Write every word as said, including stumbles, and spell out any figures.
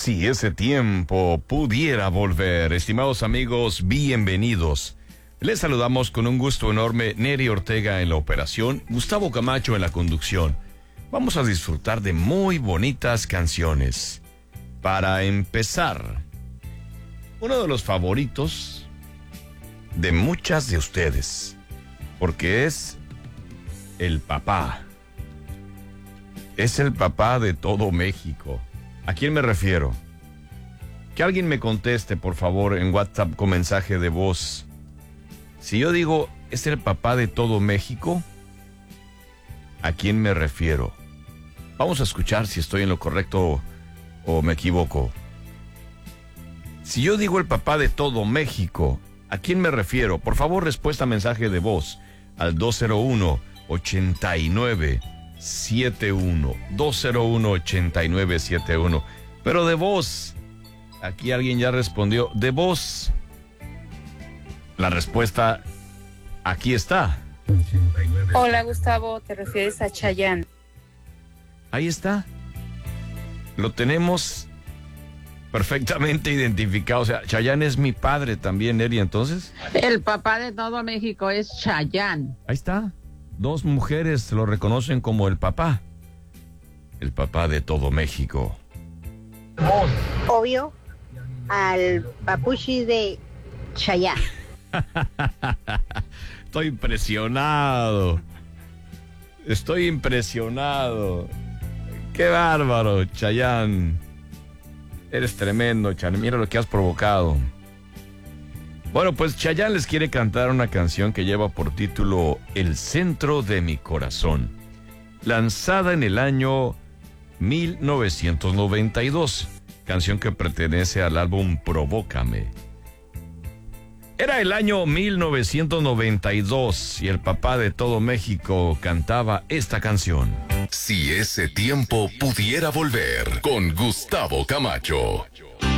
Si ese tiempo pudiera volver. Estimados amigos, bienvenidos. Les saludamos con un gusto enorme, Neri Ortega en la operación, Gustavo Camacho en la conducción. Vamos a disfrutar de muy bonitas canciones. Para empezar, uno de los favoritos de muchas de ustedes, porque es el papá. Es el papá de todo México. ¿A quién me refiero? Que alguien me conteste, por favor, en WhatsApp con mensaje de voz. Si yo digo, es el papá de todo México, ¿a quién me refiero? Vamos a escuchar si estoy en lo correcto o me equivoco. Si yo digo el papá de todo México, ¿a quién me refiero? Por favor, respuesta mensaje de voz al dos cero uno, ochenta y nueve setenta y uno. dos cero uno, ochenta y nueve setenta y uno. Pero de voz. Aquí alguien ya respondió. De voz. La respuesta aquí está. Hola, Gustavo, ¿te refieres a Chayanne? Ahí está. Lo tenemos perfectamente identificado. O sea, Chayanne es mi padre también, Neri, entonces. El papá de todo México es Chayanne. Ahí está. Dos mujeres lo reconocen como el papá. El papá de todo México. Obvio, al papuchi de Chayanne. Estoy impresionado. Estoy impresionado. Qué bárbaro, Chayanne. Eres tremendo, Chayanne. Mira lo que has provocado. Bueno, pues Chayanne les quiere cantar una canción que lleva por título El centro de mi corazón, lanzada en el año mil novecientos noventa y dos, canción que pertenece al álbum Provócame. Era el año mil novecientos noventa y dos y el papá de todo México cantaba esta canción. Si ese tiempo pudiera volver, con Gustavo Camacho.